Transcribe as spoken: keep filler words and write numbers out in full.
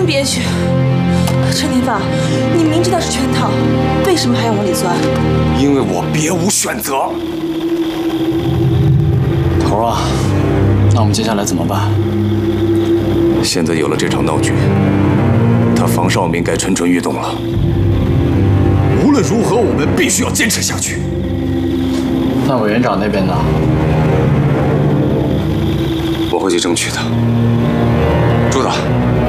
真憋屈。陈廷芳，你明知道是圈套，为什么还要往里钻？ 因为我别无选择。 头啊，那我们接下来怎么办？ 现在有了这场闹剧，他房少明该蠢蠢欲动了。无论如何，我们必须要坚持下去。 那委员长那边呢？ 我会去争取的。朱子。